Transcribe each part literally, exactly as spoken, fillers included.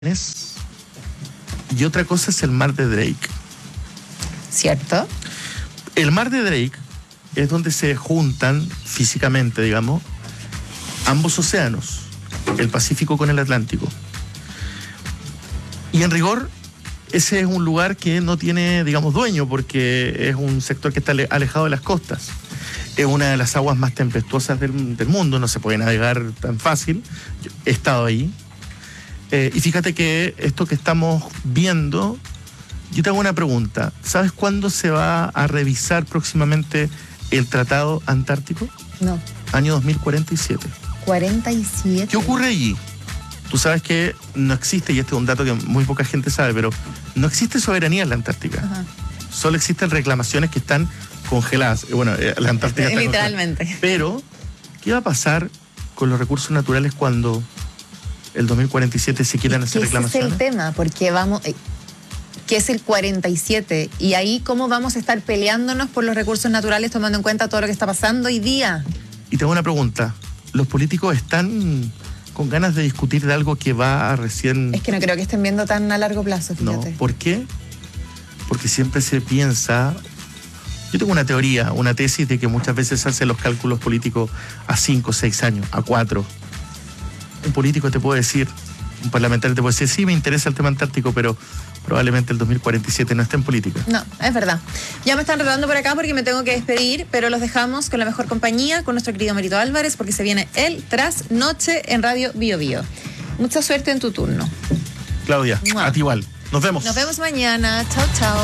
es, y otra cosa es el mar de Drake. ¿Cierto? El mar de Drake es donde se juntan físicamente, digamos, ambos océanos, el Pacífico con el Atlántico. Y en rigor, ese es un lugar que no tiene, digamos, dueño, porque es un sector que está alejado de las costas. Es una de las aguas más tempestuosas del, del mundo, no se puede navegar tan fácil. Yo he estado ahí. Eh, y fíjate que esto que estamos viendo, yo te hago una pregunta. ¿Sabes cuándo se va a revisar próximamente el Tratado Antártico? No. Año dos mil cuarenta y siete. cuarenta y siete. ¿Qué ocurre allí? Tú sabes que no existe, y este es un dato que muy poca gente sabe, pero no existe soberanía en la Antártica. Ajá. Solo existen reclamaciones que están congeladas. Bueno, la Antártica está literalmente. Congelada. Pero, ¿qué va a pasar con los recursos naturales cuando el dos mil cuarenta y siete se quieran hacer reclamaciones? Ese es el tema, porque vamos... que es el cuarenta y siete, y ahí cómo vamos a estar peleándonos por los recursos naturales tomando en cuenta todo lo que está pasando hoy día. Y te hago una pregunta, ¿los políticos están con ganas de discutir de algo que va a recién...? Es que no creo que estén viendo tan a largo plazo, fíjate. No, ¿por qué? Porque siempre se piensa... Yo tengo una teoría, una tesis de que muchas veces se hacen los cálculos políticos a cinco, seis años, a cuatro. Un político te puede decir, un parlamentario te puede decir, sí, me interesa el tema antártico, pero probablemente el dos mil cuarenta y siete no esté en política. No, es verdad. Ya me están retando por acá porque me tengo que despedir, pero los dejamos con la mejor compañía, con nuestro querido Merito Álvarez, porque se viene el Trasnoche en Radio Bio Bio. Mucha suerte en tu turno. Claudia, ¡Mua! A ti igual. Nos vemos. Nos vemos mañana. Chao, chao.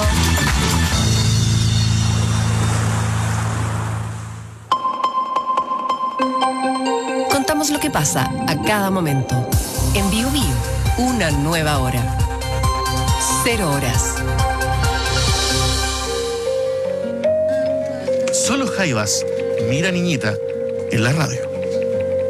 Contamos lo que pasa a cada momento. En Bio Bio, una nueva hora. Cero horas. Solo Jaivas, mira niñita, en la radio.